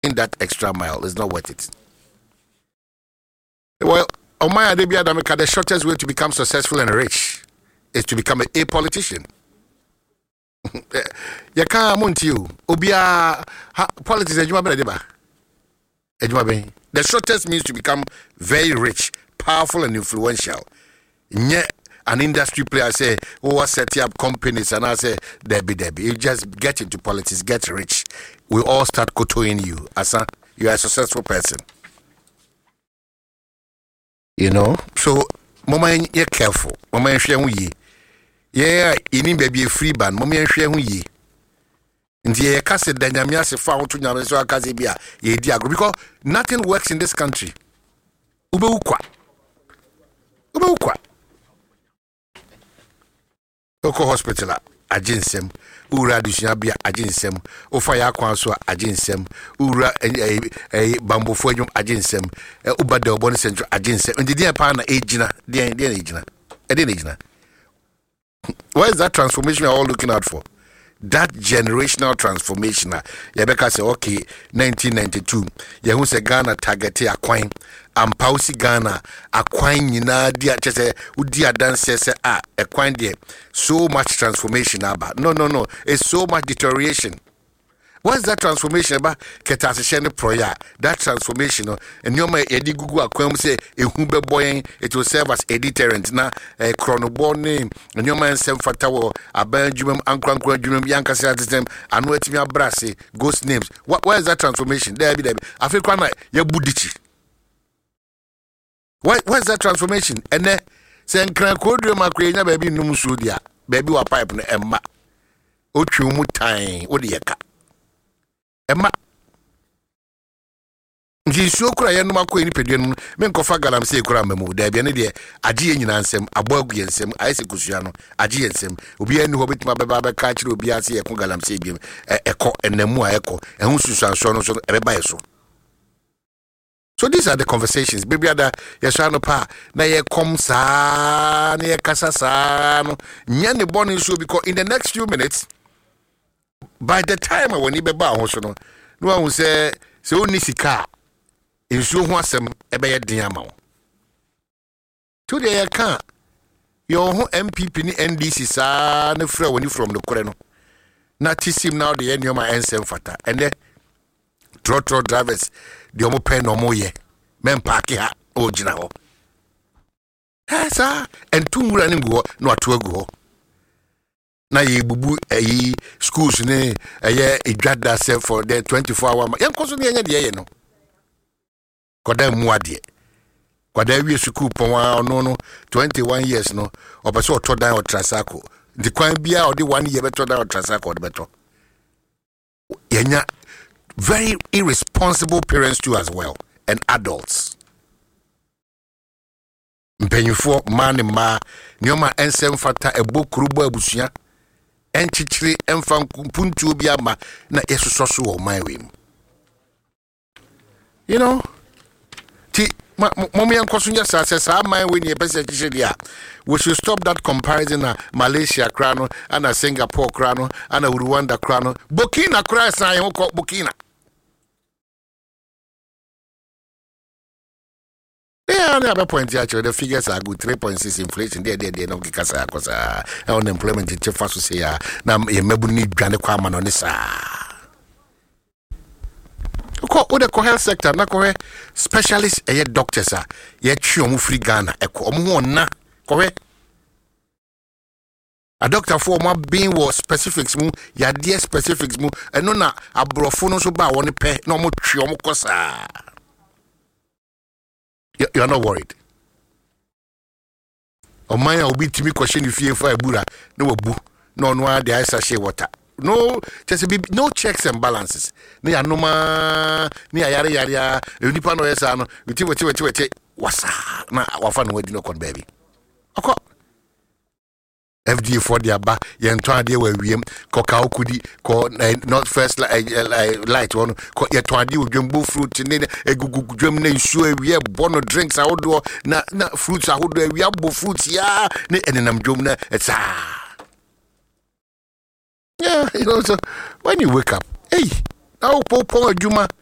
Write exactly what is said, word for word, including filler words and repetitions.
that extra mile is not worth it. Well, on my idea, the shortest way to become successful and rich is to become a, a politician. You can't want you. Obia politics the shortest means to become very rich, powerful, and influential. Yeah, an industry player say, oh, set up companies, and I say, Debbie, Debbie, you just get into politics, get rich. We all start kotoing you as a you are a successful person. You know, so mama, you're careful. Mama, you're yeah, you need baby a free band. Mama, you're ye. Nti ye kase da nyame ase fa woto nyame so akase bia ye di agro because nothing works in this country. Ube ukwa. Ube ukwa. Oko hospital ajinsem, ura dusua bia ajinsem, ofa ya akwan so ajinsem, ura eh eh bambofo adwum ajinsem, ubada obone central ajinsem. Nti dia pa na ejina, dia dia ejina. E dia ejina. What is that transformation we are all looking out for? That generational transformation. Yabeka say okay, nineteen ninety-two. Yehu se Ghana targete akwan. Ampausi Ghana akwan nyina dia chese udi adanse se ah akwan dia so much transformation about. No no no, it's so much deterioration. What's that transformation about? Ketasishene proya. That transformation, and you may edi gugu akwam say ehu beboyen, it will serve as a deterrent na a chronobor name, and you man sem fatawo, abanjumum, ankwankwa jumum, yanka system, and wait me abrasi, ghost names. What where is that transformation? There be there. I feel quite like ya budichi. What where's that transformation? And then say crankodrio makrenya baby numusudia, baby wa pipe na emma. Ochumu time, odieka. Emma Ngisu kura yenu mako ni pedwenu me nkofa galam se kura memu da bia ne de agye nyina nsem aboagu yensem ayese kusua no agye yensem obi anu ho betima beba be ka kire obi ase yeko galam se biem eko enemu a eko ehun susuanso no so ebeba yeso. So these are the conversations baby ada yeso no pa na ye kom sa na ye kasa sa no nya ne boni so because in the next few minutes by the time when you beba ho so no no one say say oni sika ensuo ho asem ebe ye den ama wo today you can your ho M P P ni N D C sa na fra woni from the kore no na tisim now the any my ensem fata and the trotro drivers the omo pen no mo ye men park ha o gina ho ha sa and tumura ni go no ato agu ho na ye bubu eh schools ne eh edwada self for the twenty-four hour yen koso ne yen de ye no koda mu ade koda wi school pon ono no twenty-one years no obeso oto dan o trasako the kwan bia o de one year beto dan o trasako o de beto yenya very irresponsible parents too as well and adults mpenyufo man ma nioma ensem fata ebokrubo abusua enchichiri emfa puntu obi ama na yesoso wo man we. You know, ti mommy enkoso nya sa sa man we ni pese chichiri a we should stop that comparison na Malaysia krano and Singapore krano and Rwanda krano Burkina kra san ye ko Burkina. Yeah, I have a point here. The figures are good. three point six inflation. There, there, there. No, because I was unemployment. The chief was say, "Na ye mebu ni grande kwa mano ni sa." Ko o de ko health sector na ko specialist eh doctors ah. Ye twi omu free Ghana. E ko omu ho na ko we. A doctor for ma being was specifics mu ya dear specifics mu. E no na abrofo no so ba woni pe na omu twi omu kosa. You are not worried. O man will be to me question if you for a bura no bu no no the ice sachet water no just be no checks and balances no ya no ma ni ayare yare e nipa no yesa no witi witi witi witi wasa na wafa no wadi no kon baby okọ F D A for their ba yento ade wa wiem ko ka okudi ko not first light one ko yeto ade odwembo fruit ne egugu dwem na nsuo awie bono drinks ahodo na na fruits ahodo awie abo fruits ya ne enenam dwom na etsa. Yeah, you know, so when you wake up, hey, now pop adwuma